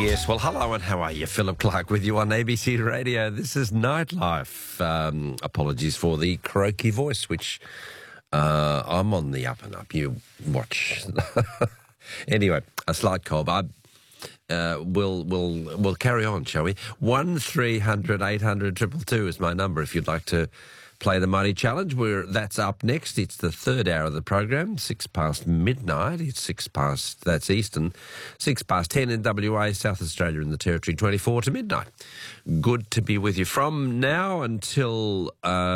Yes, well, hello and how are you? Philip Clark with you on ABC Radio. This is Nightlife. Apologies for the croaky voice, which I'm on the up and up. You watch. Anyway, a slight cold. We'll carry on, shall we? 1300 800 222 is my number if you'd like to play the Mighty Challenge. That's up next. It's the third hour of the program, 6 past midnight. It's 6 past, that's Eastern, 6 past 10 in WA, South Australia and the Territory, 24 to midnight. Good to be with you. From now until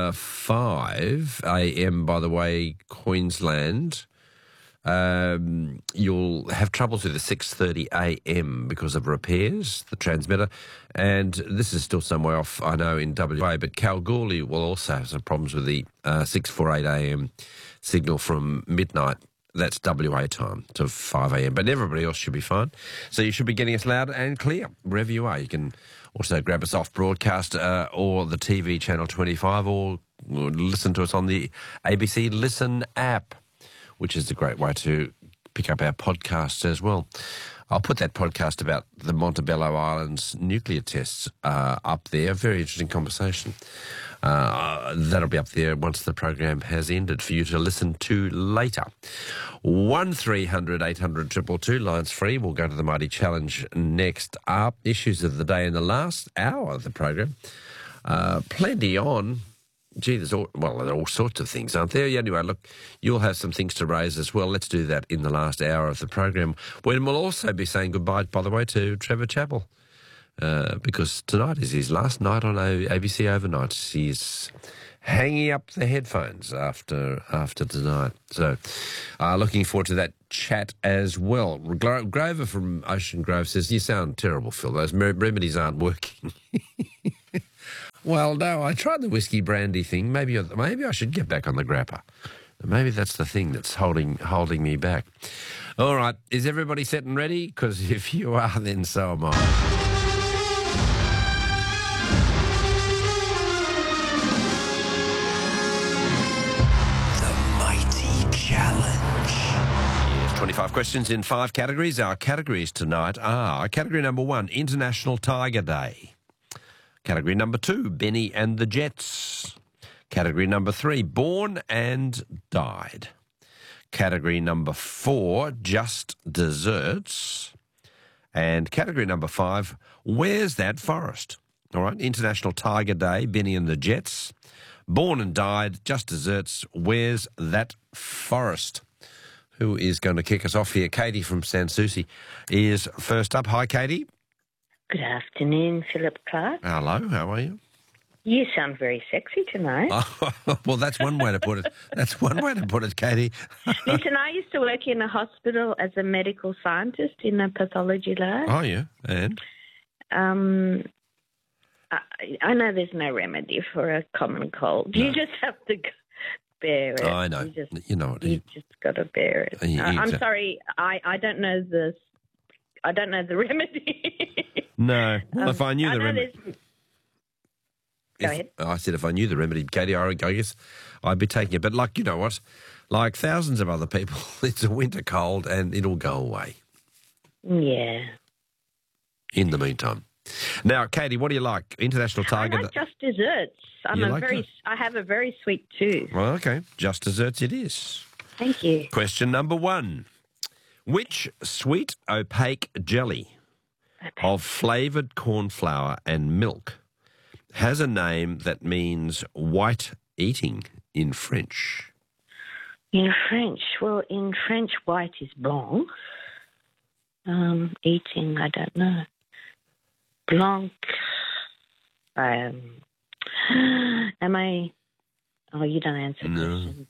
5 a.m, by the way, Queensland, you'll have troubles with the 6:30 a.m. because of repairs, the transmitter, and this is still some way off, I know, in WA, but Kalgoorlie will also have some problems with the 6:48 a.m. signal from midnight. That's WA time to 5 a.m, but everybody else should be fine. So you should be getting us loud and clear wherever you are. You can also grab us off broadcast or the TV channel 25 or listen to us on the ABC Listen app, which is a great way to pick up our podcasts as well. I'll put that podcast about the Montebello Islands nuclear tests up there. Very interesting conversation. That'll be up there once the program has ended for you to listen to later. 1300 800 222, lines free. We'll go to the Mighty Challenge next up. Issues of the day in the last hour of the program. Plenty on. Gee, there are all sorts of things, aren't there? Anyway, look, you'll have some things to raise as well. Let's do that in the last hour of the program, when we'll also be saying goodbye, by the way, to Trevor Chappell, because tonight is his last night on ABC Overnight. He's hanging up the headphones after tonight. So looking forward to that chat as well. Grover from Ocean Grove says, "You sound terrible, Phil. Those remedies aren't working." Well, no, I tried the whiskey brandy thing. Maybe I should get back on the grappa. Maybe that's the thing that's holding me back. All right, is everybody set and ready? Because if you are, then so am I. The Mighty Challenge. Yes, 25 questions in 5 categories. Our categories tonight are category number 1, International Tiger Day. Category number 2, Benny and the Jets. Category number 3, Born and Died. Category number 4, Just Desserts. And category number 5, Where's That Forest? All right, International Tiger Day, Benny and the Jets. Born and Died, Just Desserts, Where's That Forest? Who is going to kick us off here? Katie from Sans Souci is first up. Hi, Katie. Good afternoon, Philip Clark. Hello, how are you? You sound very sexy tonight. Well, that's one way to put it. That's one way to put it, Katie. Listen, I used to work in a hospital as a medical scientist in a pathology lab. Oh, yeah, and? I know there's no remedy for a common cold. No. You just have to bear it. Oh, I know. You know what? You just got to bear it. I'm sorry, I don't know the remedy. No. Well, if I knew the remedy... Go ahead. I said if I knew the remedy, Katie, I guess I'd be taking it. But, like, you know what? Like thousands of other people, it's a winter cold and it'll go away. Yeah. In the meantime. Now, Katie, what do you like? International Tiger... I like Just Desserts. I have a very sweet tooth. Well, okay. Just Desserts it is. Thank you. Question number 1. Which sweet opaque jelly of flavoured corn flour and milk has a name that means white eating in French? In French? Well, in French, white is blanc. Eating, I don't know. Blanc. Am I... Oh, you don't answer questions.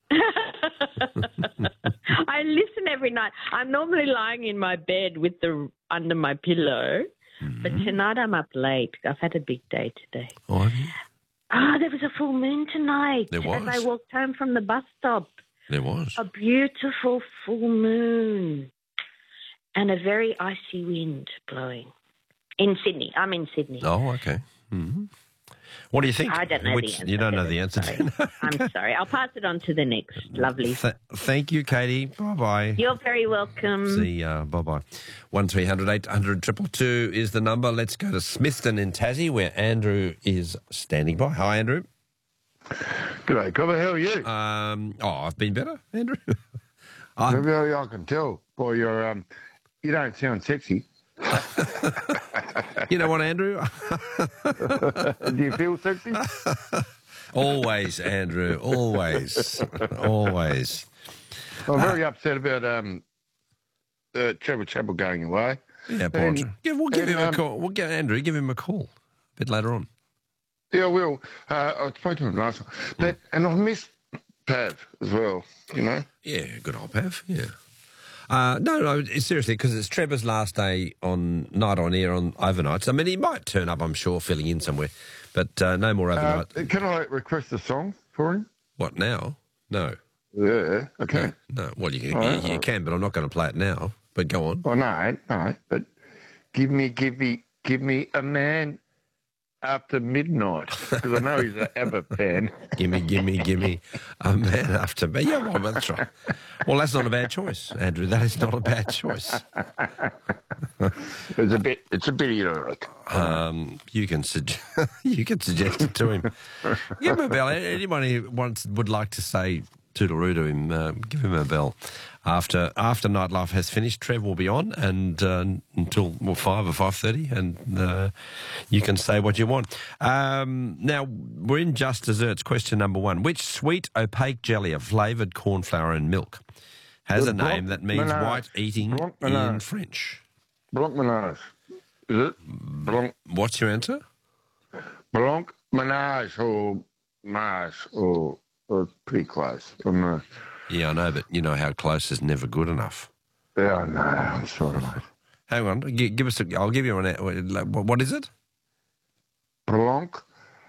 I listen every night. I'm normally lying in my bed with under my pillow, but tonight I'm up late. I've had a big day today. Oh, have you? There was a full moon tonight. There was. As I walked home from the bus stop. There was. A beautiful full moon and a very icy wind blowing. In Sydney. I'm in Sydney. Oh, okay. Mm-hmm. What do you think? I don't know the answer. You don't know the answer. Sorry. I'm sorry. I'll pass it on to the next. Lovely. Thank you, Katie. Bye-bye. You're very welcome. See ya. Bye-bye. 1300 800 222 is the number. Let's go to Smithton in Tassie, where Andrew is standing by. Hi, Andrew. G'day, Cobber. How are you? I've been better, Andrew. Maybe I can tell by your, you don't sound sexy. You know what, Andrew? Do you feel sexy? Always, Andrew. Always. Always. I'm very upset about Trevor Chappell going away. Yeah, poor we'll give him a call. We'll get Andrew, give him a call a bit later on. Yeah, I will. I spoke to him last time. But, and I miss Pav as well, you know? Yeah, good old Pav, yeah. No, seriously, because it's Trevor's last day on night on air on overnights. I mean, he might turn up, I'm sure, filling in somewhere, but no more overnight. Can I request a song for him? What, now? No. Yeah, okay. No. Well, you can, but I'm not going to play it now. But go on. Oh, no, but give me a man after midnight, because I know he's an ABBA fan. Gimme a man after me. Yeah, well, that's right. Well, that's not a bad choice, Andrew. That is not a bad choice. It's a bit lyric. You can suggest it to him. Give him a bell. Anybody who would like to say toodle-oo to him, give him a bell. After Nightlife has finished, Trev will be on and until 5 or 5:30, and you can say what you want. Now, we're in Just Desserts. Question number 1. Which sweet, opaque jelly of flavoured corn flour and milk has a name that means white eating in French? Blanc Menage. Is it? Blanc. What's your answer? Blanc Menage or Mars or pretty close. Yeah, I know, but you know how close is never good enough. Yeah, I know. I'm sorry, mate. Hang on. Give us. I'll give you an. What is it? Blanc